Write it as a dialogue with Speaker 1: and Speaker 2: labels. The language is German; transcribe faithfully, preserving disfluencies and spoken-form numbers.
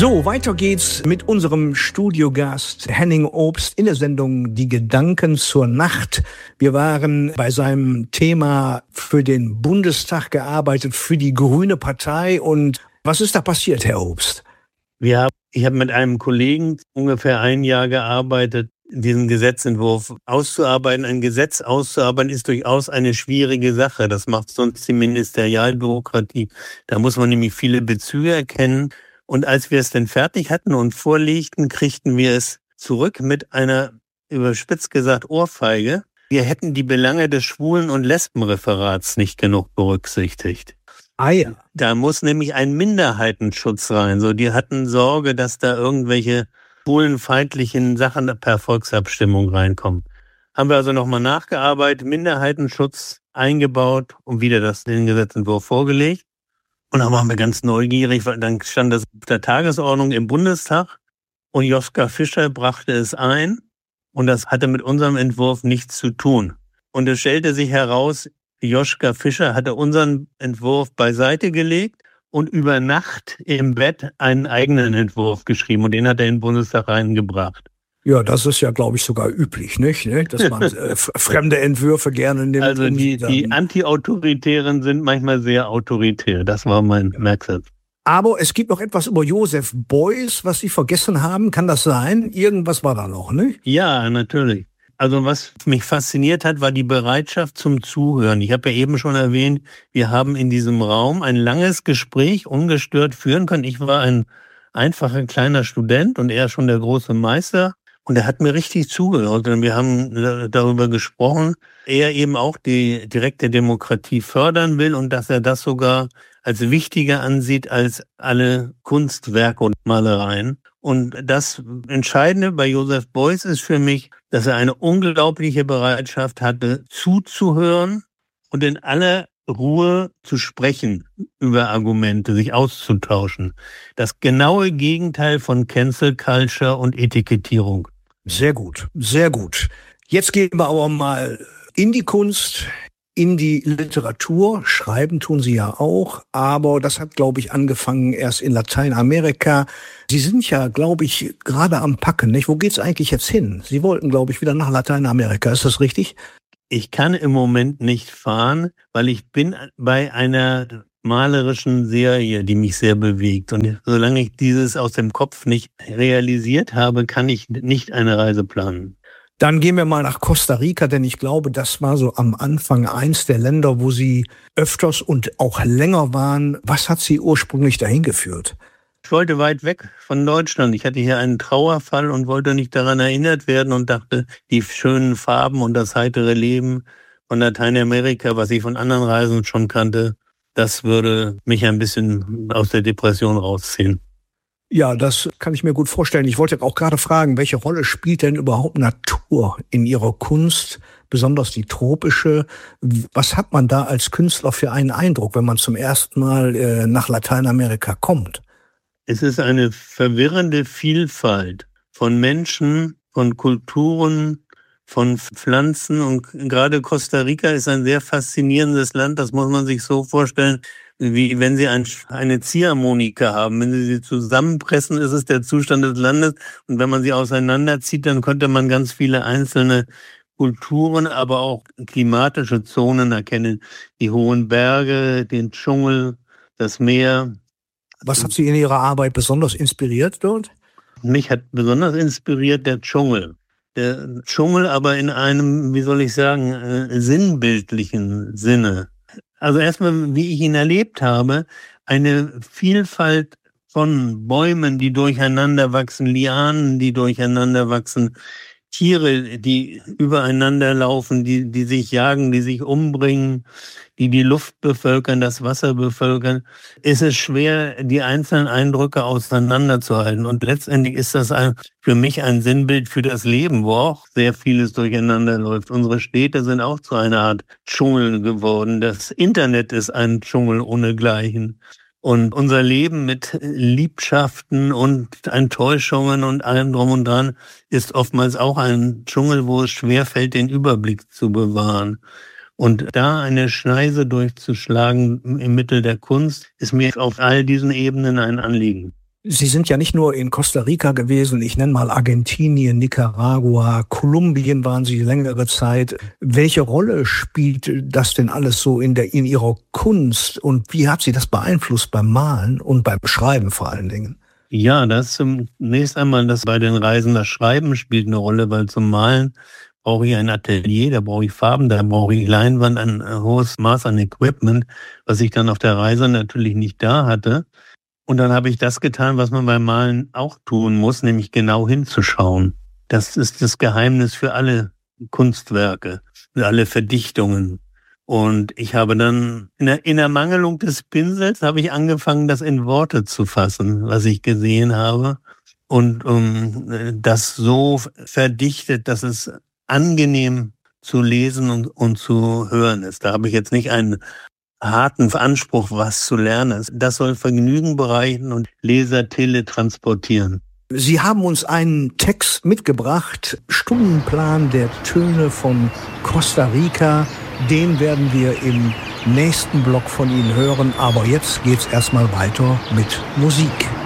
Speaker 1: So, weiter geht's mit unserem Studiogast Henning Obst in der Sendung Die Gedanken zur Nacht. Wir waren bei seinem Thema für den Bundestag gearbeitet, für die Grüne Partei. Und was ist da passiert, Herr Obst?
Speaker 2: Wir haben, ich habe mit einem Kollegen ungefähr ein Jahr gearbeitet, diesen Gesetzentwurf auszuarbeiten. Ein Gesetz auszuarbeiten ist durchaus eine schwierige Sache. Das macht sonst die Ministerialbürokratie. Da muss man nämlich viele Bezüge erkennen. Und als wir es dann fertig hatten und vorlegten, kriegten wir es zurück mit einer, überspitzt gesagt, Ohrfeige. Wir hätten die Belange des Schwulen- und Lesbenreferats nicht genug berücksichtigt.
Speaker 1: Ah ja.
Speaker 2: Da muss nämlich ein Minderheitenschutz rein. So, die hatten Sorge, dass da irgendwelche schwulenfeindlichen Sachen per Volksabstimmung reinkommen. Haben wir also nochmal nachgearbeitet, Minderheitenschutz eingebaut und wieder das, den Gesetzentwurf vorgelegt. Und dann waren wir ganz neugierig, weil dann stand das auf der Tagesordnung im Bundestag und Joschka Fischer brachte es ein und das hatte mit unserem Entwurf nichts zu tun. Und es stellte sich heraus, Joschka Fischer hatte unseren Entwurf beiseite gelegt und über Nacht im Bett einen eigenen Entwurf geschrieben und den hat er in den Bundestag reingebracht.
Speaker 1: Ja, das ist ja, glaube ich, sogar üblich, nicht? Dass man äh, fremde Entwürfe gerne nimmt.
Speaker 2: Also die, die Anti-Autoritären sind manchmal sehr autoritär. Das war mein Merksatz.
Speaker 1: Aber es gibt noch etwas über Joseph Beuys, was Sie vergessen haben. Kann das sein? Irgendwas war da noch, ne?
Speaker 2: Ja, natürlich. Also was mich fasziniert hat, war die Bereitschaft zum Zuhören. Ich habe ja eben schon erwähnt, wir haben in diesem Raum ein langes Gespräch ungestört führen können. Ich war ein einfacher kleiner Student und er schon der große Meister. Und er hat mir richtig zugehört und wir haben darüber gesprochen, er eben auch die direkte Demokratie fördern will und dass er das sogar als wichtiger ansieht als alle Kunstwerke und Malereien. Und das Entscheidende bei Joseph Beuys ist für mich, dass er eine unglaubliche Bereitschaft hatte, zuzuhören und in aller Ruhe zu sprechen über Argumente, sich auszutauschen. Das genaue Gegenteil von Cancel Culture und Etikettierung.
Speaker 1: Sehr gut, sehr gut. Jetzt gehen wir aber mal in die Kunst, in die Literatur. Schreiben tun Sie ja auch, aber das hat, glaube ich, angefangen erst in Lateinamerika. Sie sind ja, glaube ich, gerade am Packen, nicht? Wo geht's eigentlich jetzt hin? Sie wollten, glaube ich, wieder nach Lateinamerika. Ist das richtig?
Speaker 2: Ich kann im Moment nicht fahren, weil ich bin bei einer malerischen Serie, die mich sehr bewegt. Und solange ich dieses aus dem Kopf nicht realisiert habe, kann ich nicht eine Reise planen.
Speaker 1: Dann gehen wir mal nach Costa Rica, denn ich glaube, das war so am Anfang eins der Länder, wo Sie öfters und auch länger waren. Was hat Sie ursprünglich dahin geführt?
Speaker 2: Ich wollte weit weg von Deutschland. Ich hatte hier einen Trauerfall und wollte nicht daran erinnert werden und dachte, die schönen Farben und das heitere Leben von Lateinamerika, was ich von anderen Reisen schon kannte, das würde mich ein bisschen aus der Depression rausziehen.
Speaker 1: Ja, das kann ich mir gut vorstellen. Ich wollte auch gerade fragen, welche Rolle spielt denn überhaupt Natur in Ihrer Kunst, besonders die tropische? Was hat man da als Künstler für einen Eindruck, wenn man zum ersten Mal äh, nach Lateinamerika kommt?
Speaker 2: Es ist eine verwirrende Vielfalt von Menschen, von Kulturen, von Pflanzen und gerade Costa Rica ist ein sehr faszinierendes Land. Das muss man sich so vorstellen, wie wenn Sie ein, eine Ziehharmonika haben. Wenn Sie sie zusammenpressen, ist es der Zustand des Landes und wenn man sie auseinanderzieht, dann könnte man ganz viele einzelne Kulturen, aber auch klimatische Zonen erkennen. Die hohen Berge, den Dschungel, das Meer.
Speaker 1: Was hat Sie in Ihrer Arbeit besonders inspiriert dort?
Speaker 2: Mich hat besonders inspiriert der Dschungel. Der Dschungel aber in einem, wie soll ich sagen, äh, sinnbildlichen Sinne. Also erstmal, wie ich ihn erlebt habe, eine Vielfalt von Bäumen, die durcheinander wachsen, Lianen, die durcheinander wachsen, Tiere, die übereinander laufen, die, die sich jagen, die sich umbringen, die die Luft bevölkern, das Wasser bevölkern, ist es schwer, die einzelnen Eindrücke auseinanderzuhalten. Und letztendlich ist das ein, für mich ein Sinnbild für das Leben, wo auch sehr vieles durcheinander läuft. Unsere Städte sind auch zu einer Art Dschungel geworden. Das Internet ist ein Dschungel ohnegleichen. Und unser Leben mit Liebschaften und Enttäuschungen und allem drum und dran ist oftmals auch ein Dschungel, wo es schwerfällt, den Überblick zu bewahren. Und da eine Schneise durchzuschlagen im Mittel der Kunst, ist mir auf all diesen Ebenen ein Anliegen.
Speaker 1: Sie sind ja nicht nur in Costa Rica gewesen, ich nenne mal Argentinien, Nicaragua, Kolumbien waren Sie längere Zeit. Welche Rolle spielt das denn alles so in der, in Ihrer Kunst und wie hat Sie das beeinflusst beim Malen und beim Schreiben vor allen Dingen?
Speaker 2: Ja, das zunächst einmal, das bei den Reisen, das Schreiben spielt eine Rolle, weil zum Malen brauche ich ein Atelier, da brauche ich Farben, da brauche ich Leinwand, ein hohes Maß an Equipment, was ich dann auf der Reise natürlich nicht da hatte. Und dann habe ich das getan, was man beim Malen auch tun muss, nämlich genau hinzuschauen. Das ist das Geheimnis für alle Kunstwerke, für alle Verdichtungen. Und ich habe dann in der, in der Mangelung des Pinsels habe ich angefangen, das in Worte zu fassen, was ich gesehen habe. Und um, das so verdichtet, dass es angenehm zu lesen und, und zu hören ist. Da habe ich jetzt nicht einen harten Anspruch, was zu lernen. Das soll Vergnügen bereichen und Leser teletransportieren.
Speaker 1: Sie haben uns einen Text mitgebracht, Stundenplan der Töne von Costa Rica. Den werden wir im nächsten Block von Ihnen hören. Aber jetzt geht's erstmal weiter mit Musik.